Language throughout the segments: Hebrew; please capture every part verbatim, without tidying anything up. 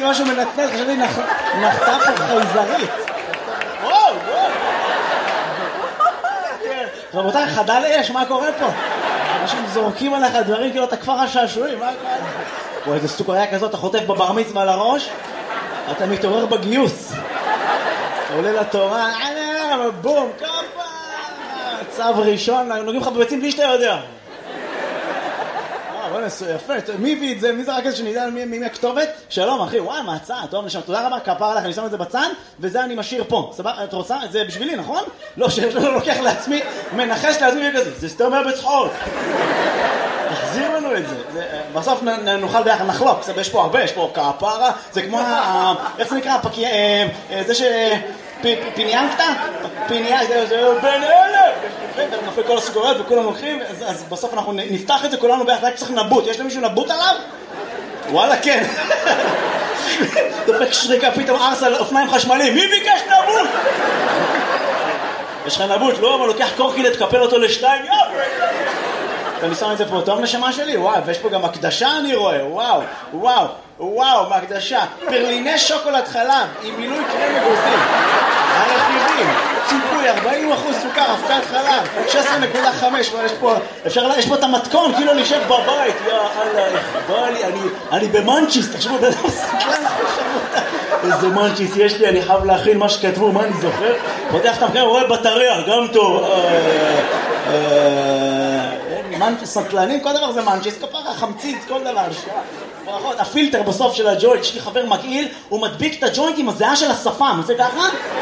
שמעתי משהו מנצנץ, חשבתי נחתה פה חייזרית. וואו, וואו. רבותיי, חדל אש, מה קורה פה? אנשים זורקים עליך דברים כאילו אתה כפר השעשועים, מה קורה? וואי, איזה סוכריה כזאת, אתה חוטף בבר מצווה על הראש, אתה מתעורר בגיוס. אתה עולה לתורה, בום, כפה, צו ראשון, נוגעים לך בביצים בלי שאתה יודע. וואי, יפה, מי הביא את זה? מי זה רק איזה שנדע מי הכתובת? שלום אחי, וואי, מה הצעה? טוב, נשם, תודה רבה, כפר עליך, אני שם את זה בצד, וזה אני משאיר פה. סבבה, את רוצה? זה בשבילי, נכון? לא, שאני לוקח לעצמי, מנחש לעצמי וכזה, זה סתם מה בצחוק. תחזיר לנו את זה. בסוף נוכל ביחד, נחלוק, יש פה הרבה, יש פה כפרה, זה כמו, איך זה נקרא? זה ש... פיניאנקטה? פיניאנק, זה בן אלף! נפל כל הסוכריות וכולם הולכים, אז בסוף אנחנו נפתח את זה כולנו ביחד, רק צריך נבוט. יש למישהו נבוט עליו? וואלה, כן. דופק שריקה, פתאום ארס על אופניים חשמליים. מי ביקש נבוט? יש לך נבוט, לא? אבל לוקח קורקילט, תקפל אותו לשתיים, יופי! אתה שם את זה פה טוב נשמה שלי? וואו, ויש פה גם הקדשה אני רואה, וואו, וואו, וואו, מהקדשה. פרליני שוקולד חלב עם מילוי קרם אגוזים. הרכיבים, ציפוי, ארבעים אחוז סוכר, אבקת חלב, שש עשרה נקודה חמש, יש פה, אפשר, יש פה את המתכון, כאילו נשב בבית, יא אללה, בא לי, אני, אני במנצ'יס, תחשבו, בן אדם סקלן, איזה מנצ'יס יש לי, אני חייב להכין מה שכתבו, מה אני זוכר? פותח את המקרה, רואה בטריה, גם טוב, סקלנים, כל דבר זה מנצ'יס, כפרה, חמציץ, כל דבר, ברכות, הפילטר בסוף של הג'וינט, יש לי חבר מגעיל, הוא מדביק את הג'וינט עם הזיעה של השפם, זה ככה?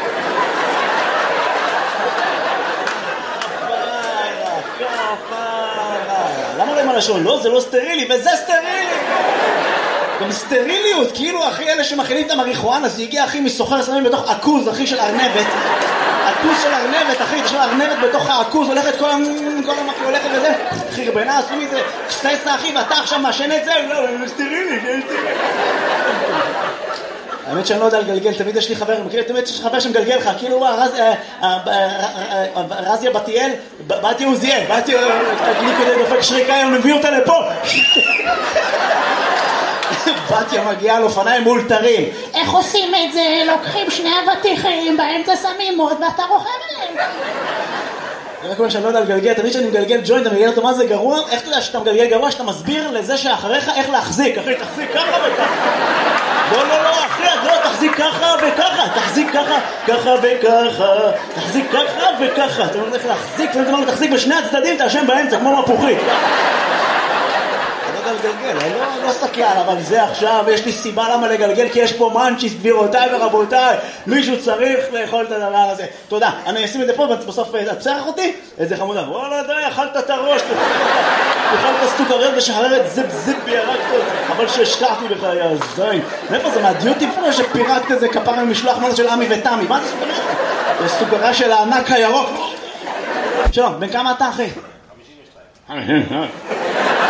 למה לא עם הלשון? לא, זה לא סטרילי, וזה סטרילי! גם סטריליות, כאילו אחי אלה שמכינים את המריחואנה, זה הגיע אחי מסוחר שמים בתוך עכוז, אחי של ארנבת. עכוז של ארנבת, אחי, יש לה ארנבת בתוך העכוז, הולכת כל המקי, הולכת וזה. אחי רבנה, עשו מזה קסטסה אחי, ואתה עכשיו מאשן את זה? לא, זה סטרילי, זה סטרילי. האמת שאני לא יודע לגלגל, תמיד יש לי חבר, תמיד יש לי חבר שמגלגל לך, כאילו רזיה בתיאל, באתי עוזיאל, באתי לי כדי דופק שריקה, אני מביא אותה לפה. בתיה מגיעה על אופניים מאולתרים. איך עושים את זה? לוקחים שני אבטיחים, באמצע שמים מוד ואתה רוכב עליהם. רק אומר שאני לא יודע לגלגל, תמיד שאני מגלגל ג'וינט, אתה מגלגל אותו מה זה גרוע? איך אתה יודע שאתה מגלגל גרוע? שאתה מסביר לזה שאחריך איך להחזיק. אחי, תחזיק ככה וככה. לא, לא, לא, אחי, לא, תחזיק ככה וככה. תחזיק ככה, ככה וככה. תחזיק ככה וככה. אתה אומר איך להחזיק, ואתה אומר תחזיק בשני הצדדים, אתה אשם באמצע, כמו מפוחית. לגלגל, אני לא, לא סתכל, אבל זה עכשיו, יש לי סיבה למה לגלגל, כי יש פה מנצ'יס, גבירותיי ורבותיי, מישהו צריך לאכול את הדבר הזה. תודה, אני אשים את זה פה, בסוף את צרח אותי, איזה חמודה, וואלה די, אכלת את הראש, תאכל את הסוכריות ושחררת זיפ זיפ בירקת, אבל שהשקעתי בך, יא זין. מאיפה זה, מהדיוטי פרי שפירקת איזה כפרה ממשלוח מנה של אמי ותמי, מה זה סוכריה? זה סוכריה של הענק הירוק. שלום, בן כמה אתה אחי? חמישים ושתיים.